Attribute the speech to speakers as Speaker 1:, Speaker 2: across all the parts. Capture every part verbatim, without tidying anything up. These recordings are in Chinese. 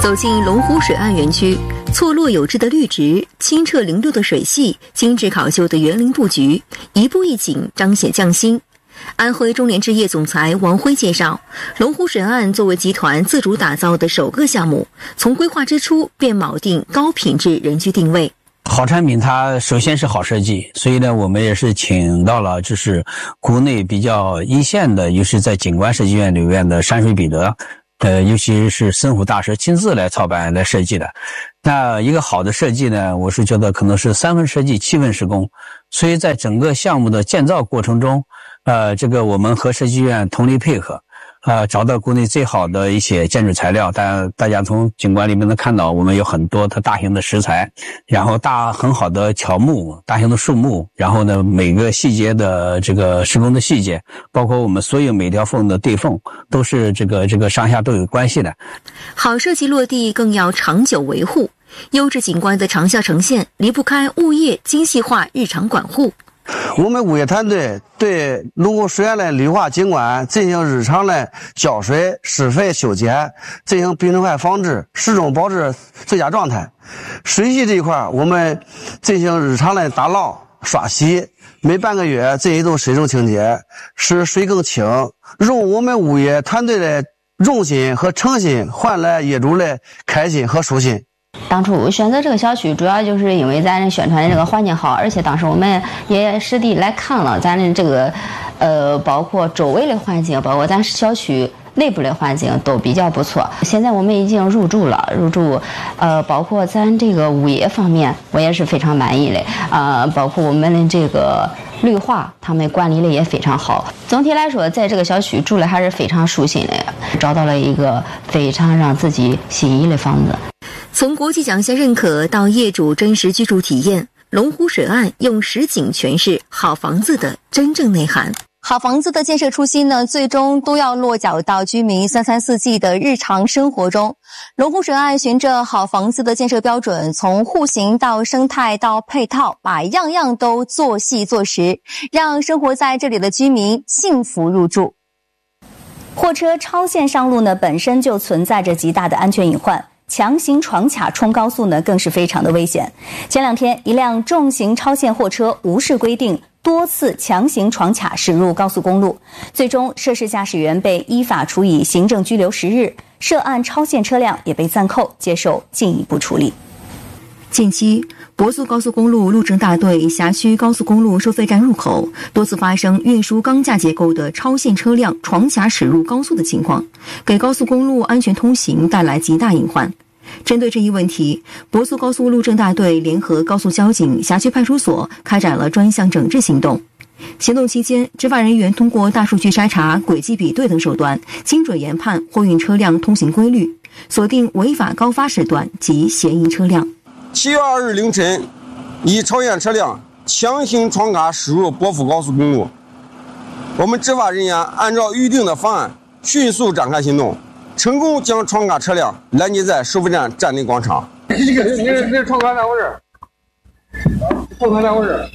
Speaker 1: 走进龙湖水岸园区，错落有致的绿植，清澈灵溜的水系，精致考究的园林布局，一步一景彰显匠心。安徽中联置业总裁王辉介绍，龙湖水岸作为集团自主打造的首个项目，从规划之初便锚定高品质人居定位。
Speaker 2: 好产品它首先是好设计，所以呢我们也是请到了就是国内比较一线的，尤其在景观设计院里面的山水彼得，呃，尤其是森虎大师亲自来操办来设计的。那一个好的设计呢，我是觉得可能是三分设计七分施工，所以在整个项目的建造过程中，呃，这个我们和设计院通力配合，呃，找到国内最好的一些建筑材料。大大家从景观里面能看到，我们有很多它大型的石材，然后大很好的乔木，大型的树木，然后呢每个细节的这个施工的细节，包括我们所有每条缝的对缝，都是这个这个上下都有关系的。
Speaker 1: 好设计落地更要长久维护，优质景观的长效呈现离不开物业精细化日常管护。
Speaker 3: 我们物业团队对龙湖水岸的绿化景观进行日常的浇水、施肥、修剪，进行病虫害防治，始终保持最佳状态。水系这一块，我们进行日常的打捞、刷洗，每半个月进行一度水重清洁，使水更清，用我们物业团队的用心和诚心换来业主的开心和舒心。
Speaker 4: 当初选择这个小区，主要就是因为咱宣传的这个环境好，而且当时我们也实地来看了咱的这个，呃，包括周围的环境，包括咱小区内部的环境都比较不错。现在我们已经入住了，入住，呃，包括咱这个物业方面，我也是非常满意的，呃，包括我们的这个绿化，他们管理的也非常好。总体来说，在这个小区住的还是非常舒心的，找到了一个非常让自己心仪的房子。
Speaker 1: 从国际奖项认可到业主真实居住体验，龙湖水岸用实景诠释好房子的真正内涵。
Speaker 5: 好房子的建设初心呢，最终都要落脚到居民三餐四季的日常生活中。龙湖水岸循着好房子的建设标准，从户型到生态到配套，把样样都做细做实，让生活在这里的居民幸福入住。货车超限上路呢，本身就存在着极大的安全隐患。强行闯卡冲高速呢，更是非常的危险。前两天，一辆重型超限货车无视规定，多次强行闯卡驶入高速公路，最终涉事驾驶员被依法处以行政拘留十日，涉案超限车辆也被暂扣，接受进一步处理。
Speaker 1: 近期，博速高速公路路政大队辖区高速公路收费站入口多次发生运输钢架结构的超限车辆闯卡驶入高速的情况，给高速公路安全通行带来极大隐患。针对这一问题，博速高速路政大队联合高速交警辖区派出所开展了专项整治行动。行动期间，执法人员通过大数据筛查、轨迹比对等手段，精准研判货运车辆通行规律，锁定违法高发时段及嫌疑车辆。
Speaker 6: 七月二日凌晨，一超限车辆强行闯卡驶入博福高速公路，我们执法人员按照预定的方案迅速展开行动，成功将闯卡车辆拦截在收费站站内广场。
Speaker 7: 你你你闯卡咋回事？闯卡咋回事？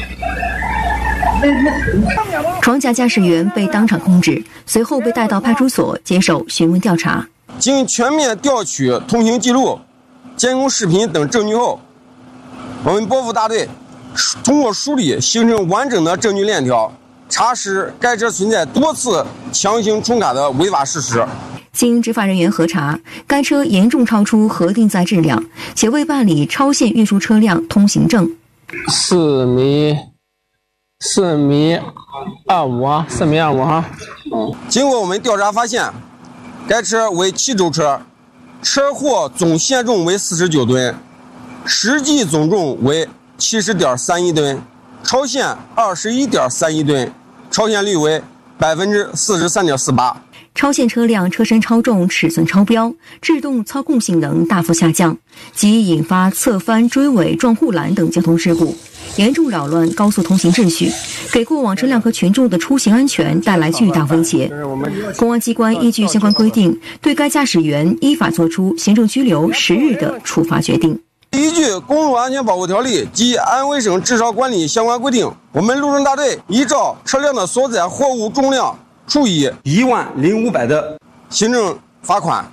Speaker 1: 闯卡驾驶员被当场控制，随后被带到派出所接受询问调查。
Speaker 6: 经全面调取通行记录、监控视频等证据后，我们博福大队通过梳理形成完整的证据链条，查实该车存在多次强行冲卡的违法事实。
Speaker 1: 经执法人员核查，该车严重超出核定载质量，且未办理超限运输车辆通行证。
Speaker 7: 四米，四米二五啊，四米二五哈。
Speaker 6: 嗯。经过我们调查发现，该车为七轴车，车货总限重为四十九吨，实际总重为七十点三一吨，超限二十一点三一吨，超限率为百分之四十三点四八。
Speaker 1: 超限车辆车身超重、尺寸超标，制动操控性能大幅下降，即引发侧翻、追尾、撞护栏等交通事故，严重扰乱高速通行秩序，给过往车辆和群众的出行安全带来巨大威胁。公安机关依据相关规定，对该驾驶员依法作出行政拘留十日的处罚决定。
Speaker 6: 依据《公路安全保护条例》及安徽省治超管理相关规定，我们路政大队依照车辆的所载货物重量处以一万零五百的行政罚款。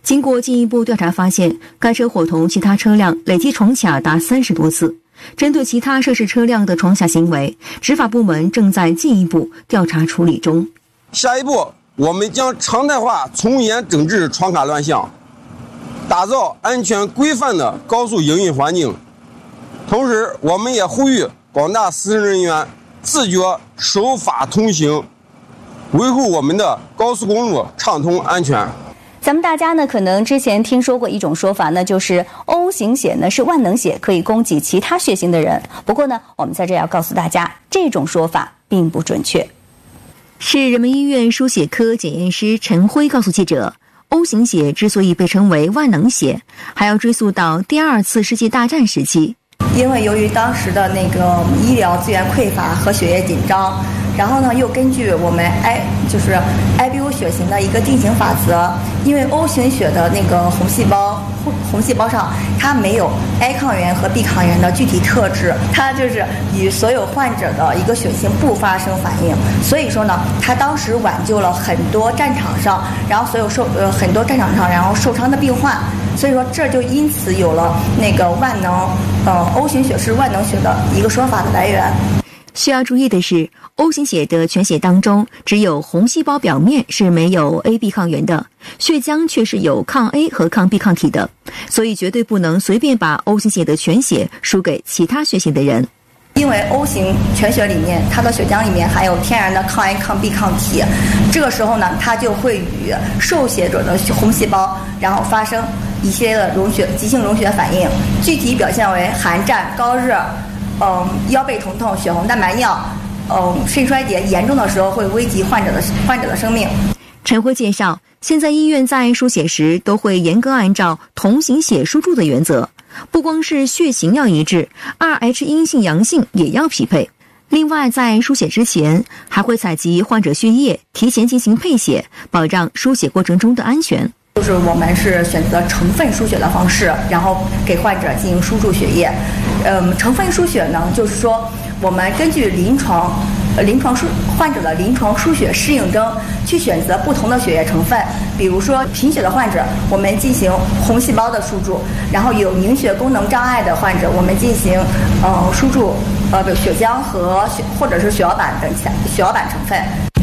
Speaker 1: 经过进一步调查发现，该车伙同其他车辆累计闯卡达三十多次。针对其他涉事车辆的闯卡行为，执法部门正在进一步调查处理中。
Speaker 6: 下一步，我们将常态化从严整治闯卡乱象，打造安全规范的高速营运环境。同时，我们也呼吁广大司乘人员自觉守法通行，维护我们的高速公路畅通安全。
Speaker 8: 咱们大家呢，可能之前听说过一种说法呢，就是 O 型血呢是万能血，可以供给其他血型的人。不过呢，我们在这要告诉大家，这种说法并不准确。
Speaker 1: 市人民医院输血科检验师陈辉告诉记者 ，O 型血之所以被称为万能血，还要追溯到第二次世界大战时期。
Speaker 9: 因为由于当时的那个医疗资源匮乏和血液紧张，然后呢，又根据我们 I 就是 I B U 血型的一个定型法则，因为 O 型血的那个红细胞红红细胞上它没有 I 抗原和 B 抗原的具体特质，它就是与所有患者的一个血型不发生反应，所以说呢，它当时挽救了很多战场上，然后所有受呃很多战场上然后受伤的病患，所以说这就因此有了那个万能呃 O 型血是万能血的一个说法的来源。
Speaker 1: 需要注意的是 ，O 型血的全血当中只有红细胞表面是没有 A B 抗原的，血浆却是有抗 A 和抗 B 抗体的，所以绝对不能随便把 O 型血的全血输给其他血型的人。
Speaker 9: 因为 O 型全血里面，它的血浆里面含有天然的抗 A、抗 B 抗体，这个时候呢，它就会与受血者的红细胞，然后发生一些的溶血急性溶血反应，具体表现为寒战、高热。嗯，腰背疼痛、血红蛋白尿，嗯，肾衰竭严重的时候会危及患者的患者的生命。
Speaker 1: 陈辉介绍，现在医院在输血时都会严格按照同型血输注的原则，不光是血型要一致 ，R H 阴性、阳性也要匹配。另外，在输血之前，还会采集患者血液，提前进行配血，保障输血过程中的安全。
Speaker 9: 就是我们是选择成分输血的方式，然后给患者进行输注血液。嗯，成分输血呢，就是说我们根据临床、呃临床输患者的临床输血适应症去选择不同的血液成分。比如说贫血的患者，我们进行红细胞的输注；然后有凝血功能障碍的患者，我们进行呃输注呃血浆和血或者是血小板等血小板成分。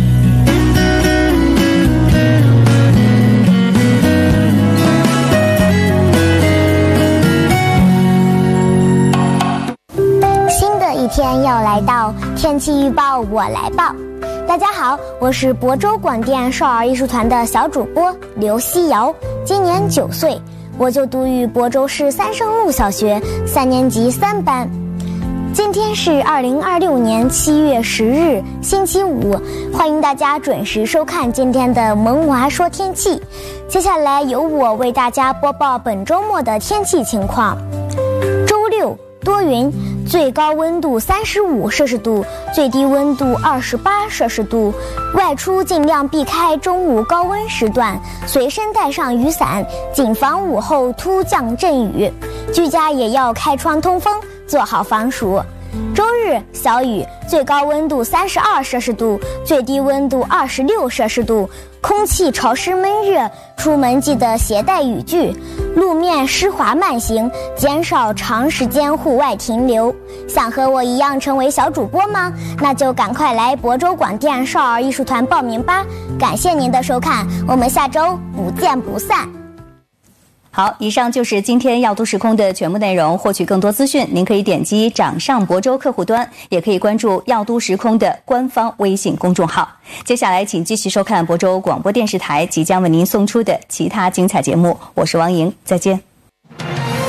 Speaker 10: 一天要来到，天气预报我来报。大家好，我是亳州广电少儿艺术团的小主播刘希瑶，今年九岁，我就读于亳州市三圣路小学三年级三班。今天是二零二六年七月十日，星期五，欢迎大家准时收看今天的萌娃说天气。接下来由我为大家播报本周末的天气情况。周六多云，最高温度三十五摄氏度，最低温度二十八摄氏度。外出尽量避开中午高温时段，随身带上雨伞，谨防午后突降阵雨。居家也要开窗通风，做好防暑。周日小雨，最高温度三十二摄氏度，最低温度二十六摄氏度，空气潮湿闷热，出门记得携带雨具。路面湿滑慢行，减少长时间户外停留。想和我一样成为小主播吗？那就赶快来亳州广电少儿艺术团报名吧！感谢您的收看，我们下周不见不散。
Speaker 8: 好，以上就是今天耀都时空的全部内容。获取更多资讯，您可以点击掌上亳州客户端，也可以关注耀都时空的官方微信公众号。接下来，请继续收看亳州广播电视台即将为您送出的其他精彩节目。我是王莹，再见。